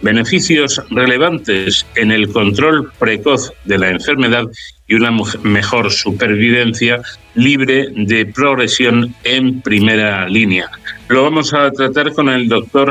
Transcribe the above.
beneficios relevantes en el control precoz de la enfermedad y una mejor supervivencia libre de progresión en primera línea. Lo vamos a tratar con el doctor